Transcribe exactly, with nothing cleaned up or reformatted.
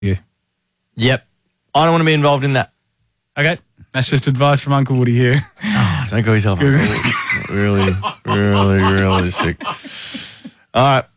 Yeah. Yep. I don't want to be involved in that. Okay. That's just advice from Uncle Woody here. Oh, don't call yourself Uncle Woody. Really, really, really sick. All right.